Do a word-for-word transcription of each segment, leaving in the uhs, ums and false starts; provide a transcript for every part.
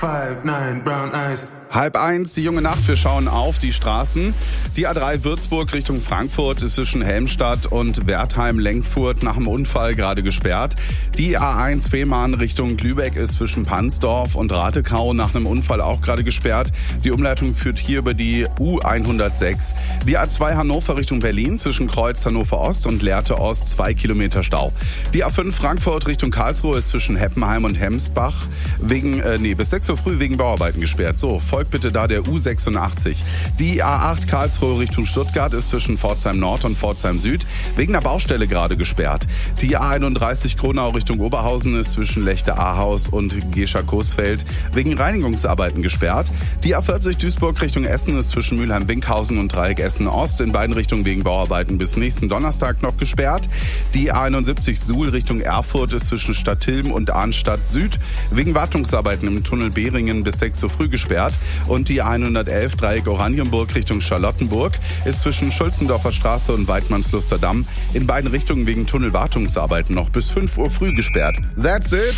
Five, nine, brown eyes. Halb eins, die junge Nacht, wir schauen auf die Straßen. Die A drei Würzburg Richtung Frankfurt ist zwischen Helmstadt und Wertheim-Lenkfurt nach einem Unfall gerade gesperrt. Die A eins Fehmarn Richtung Lübeck ist zwischen Pansdorf und Ratekau nach einem Unfall auch gerade gesperrt. Die Umleitung führt hier über die U hundertsechs. Die A zwei Hannover Richtung Berlin zwischen Kreuz Hannover Ost und Lehrte Ost zwei Kilometer Stau. Die A fünf Frankfurt Richtung Karlsruhe ist zwischen Heppenheim und Hemsbach wegen, äh, nee, bis sechs Uhr früh wegen Bauarbeiten gesperrt. So, folgt bitte da der U sechsundachtzig. Die A acht Karlsruhe Richtung Stuttgart ist zwischen Pforzheim Nord und Pforzheim Süd wegen einer Baustelle gerade gesperrt. Die A einunddreißig Kronau Richtung Oberhausen ist zwischen Lechte-Ahaus und Gescher-Coesfeld wegen Reinigungsarbeiten gesperrt. Die A vierzig Duisburg Richtung Essen ist zwischen Mülheim-Winkhausen und Dreieck Essen-Ost in beiden Richtungen wegen Bauarbeiten bis nächsten Donnerstag noch gesperrt. Die A einundsiebzig Suhl Richtung Erfurt ist zwischen Stadtilm und Arnstadt Süd wegen Wartungsarbeiten im Tunnel Behringen bis sechs Uhr früh gesperrt. Und die A hundertelf Dreieck Oranienburg Richtung Charlottenburg ist zwischen Schulzendorfer Straße und Weidmannslusterdamm in beiden Richtungen wegen Tunnelwartungsarbeiten noch bis fünf Uhr früh gesperrt. That's it!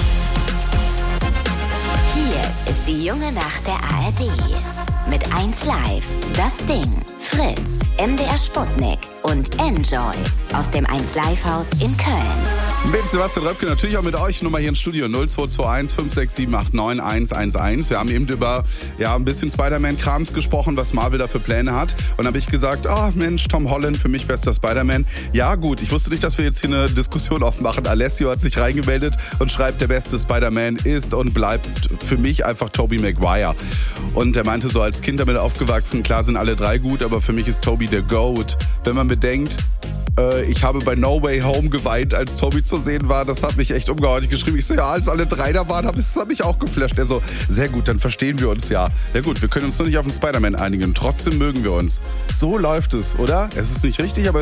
Hier ist die junge Nacht der A R D. Mit eins Live, Das Ding, Fritz, M D R Sputnik und Enjoy aus dem eins Live Haus in Köln. Mit Sebastian Röpke, natürlich auch mit euch. Nummer hier im Studio null zwei zwei eins fünf sechs sieben acht neun eins eins eins. Wir haben eben über ja, ein bisschen Spider-Man-Krams gesprochen, was Marvel da für Pläne hat. Und habe ich gesagt, oh Mensch, Tom Holland, für mich bester Spider-Man. Ja gut, ich wusste nicht, dass wir jetzt hier eine Diskussion aufmachen. Alessio hat sich reingemeldet und schreibt, der beste Spider-Man ist und bleibt für mich einfach Tobey Maguire. Und er meinte so, als Kind damit aufgewachsen, klar sind alle drei gut, aber für mich ist Tobey der GOAT. Wenn man bedenkt, äh, ich habe bei No Way Home geweint, als Tobey zu sehen war, das hat mich echt umgehauen. Ich geschrieben, ich so, ja, als alle drei da waren, das hat mich auch geflasht. Er so, sehr gut, dann verstehen wir uns ja. Ja gut, wir können uns nur nicht auf den Spider-Man einigen, trotzdem mögen wir uns. So läuft es, oder? Es ist nicht richtig, aber